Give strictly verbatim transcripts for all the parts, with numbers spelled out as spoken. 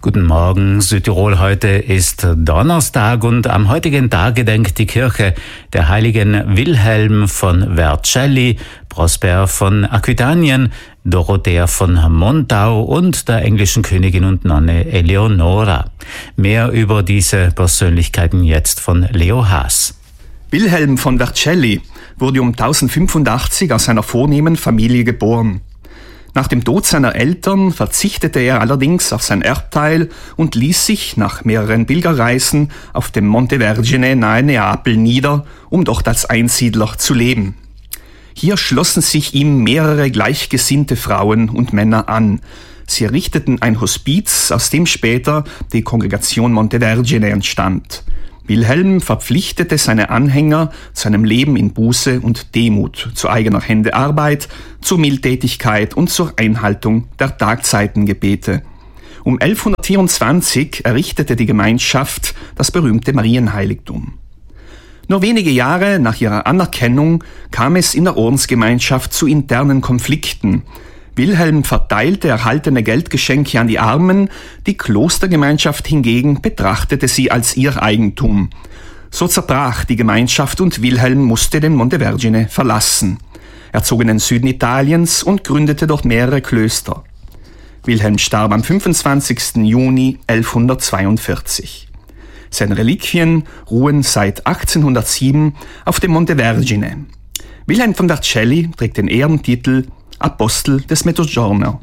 Guten Morgen, Südtirol. Heute ist Donnerstag und am heutigen Tag gedenkt die Kirche der heiligen Wilhelm von Vercelli, Prosper von Aquitanien, Dorothea von Montau und der englischen Königin und Nonne Eleonora. Mehr über diese Persönlichkeiten jetzt von Leo Haas. Wilhelm von Vercelli wurde um tausendfünfundachtzig aus einer vornehmen Familie geboren. Nach dem Tod seiner Eltern verzichtete er allerdings auf sein Erbteil und ließ sich nach mehreren Pilgerreisen auf dem Monte Vergine nahe Neapel nieder, um dort als Einsiedler zu leben. Hier schlossen sich ihm mehrere gleichgesinnte Frauen und Männer an. Sie errichteten ein Hospiz, aus dem später die Kongregation Monte Vergine entstand. Wilhelm verpflichtete seine Anhänger zu einem Leben in Buße und Demut, zu eigener Hände Arbeit, zur Mildtätigkeit und zur Einhaltung der Tagzeitengebete. Um elfhundertvierundzwanzig errichtete die Gemeinschaft das berühmte Marienheiligtum. Nur wenige Jahre nach ihrer Anerkennung kam es in der Ordensgemeinschaft zu internen Konflikten. Wilhelm verteilte erhaltene Geldgeschenke an die Armen, die Klostergemeinschaft hingegen betrachtete sie als ihr Eigentum. So zerbrach die Gemeinschaft und Wilhelm musste den Monte Vergine verlassen. Er zog in den Süden Italiens und gründete dort mehrere Klöster. Wilhelm starb am fünfundzwanzigsten Juni elfhundertzweiundvierzig. Seine Reliquien ruhen seit achtzehnhundertsieben auf dem Monte Vergine. Wilhelm von Vercelli trägt den Ehrentitel Apostel des Mezzogiorno.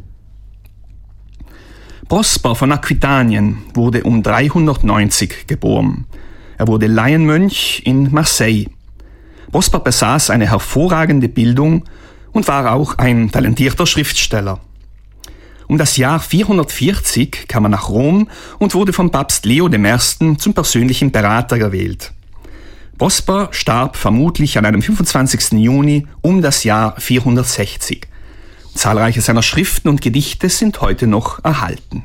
Prosper von Aquitanien wurde um dreihundertneunzig geboren. Er wurde Laienmönch in Marseille. Prosper besaß eine hervorragende Bildung und war auch ein talentierter Schriftsteller. Um das Jahr vierhundertvierzig kam er nach Rom und wurde von Papst Leo der Erste zum persönlichen Berater gewählt. Prosper starb vermutlich an einem fünfundzwanzigsten Juni um das Jahr vierhundertsechzig. Zahlreiche seiner Schriften und Gedichte sind heute noch erhalten.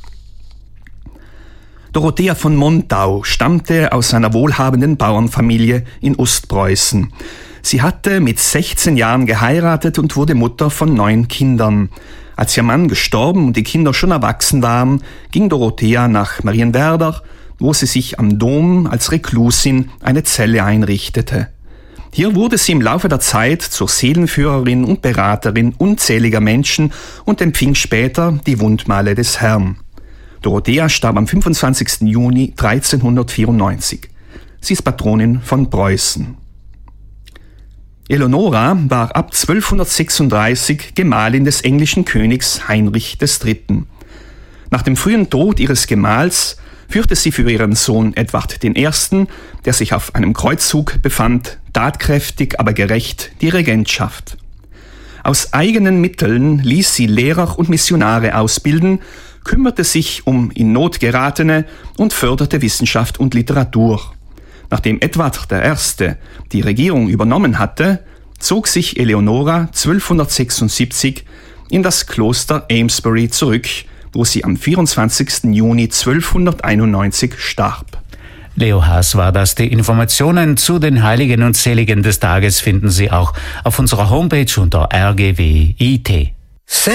Dorothea von Montau stammte aus einer wohlhabenden Bauernfamilie in Ostpreußen. Sie hatte mit sechzehn Jahren geheiratet und wurde Mutter von neun Kindern. Als ihr Mann gestorben und die Kinder schon erwachsen waren, ging Dorothea nach Marienwerder, wo sie sich am Dom als Reklusin eine Zelle einrichtete. Hier wurde sie im Laufe der Zeit zur Seelenführerin und Beraterin unzähliger Menschen und empfing später die Wundmale des Herrn. Dorothea starb am fünfundzwanzigsten Juni dreizehnhundertvierundneunzig. Sie ist Patronin von Preußen. Eleonora war ab zwölfhundertsechsunddreißig Gemahlin des englischen Königs Heinrich des Dritten. Nach dem frühen Tod ihres Gemahls führte sie für ihren Sohn Edward den Ersten, der sich auf einem Kreuzzug befand, tatkräftig, aber gerecht die Regentschaft. Aus eigenen Mitteln ließ sie Lehrer und Missionare ausbilden, kümmerte sich um in Not geratene und förderte Wissenschaft und Literatur. Nachdem Edward der Erste die Regierung übernommen hatte, zog sich Eleonora zwölfhundertsechsundsiebzig in das Kloster Amesbury zurück, wo sie am vierundzwanzigsten Juni zwölfhunderteinundneunzig starb. Leo Haas war das. Die Informationen zu den Heiligen und Seligen des Tages finden Sie auch auf unserer Homepage unter R G W I T.